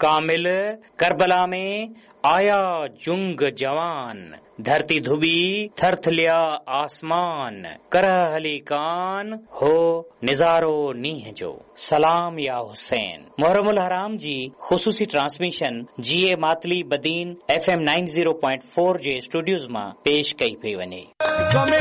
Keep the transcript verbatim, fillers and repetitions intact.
कामिल करबला में आया जुंग जवान, धरती धुबी थरथलिया आसमान, करह अली कान हो निजारो नीह जो, सलाम या हुसैन। मुहर्रमुल हराम जी ख़ुसूसी ट्रांसमिशन जी ए Matali Badin F M nine zero point four जे स्टूडियोज़ मां पेश कई पई वञे।